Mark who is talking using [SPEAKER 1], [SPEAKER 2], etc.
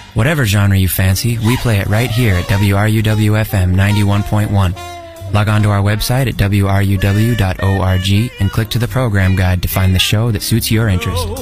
[SPEAKER 1] Whatever genre you fancy, we play it right here at WRUW-FM 91.1. Log on to our website at wruw.org and click to the program guide to find the show that suits your interest.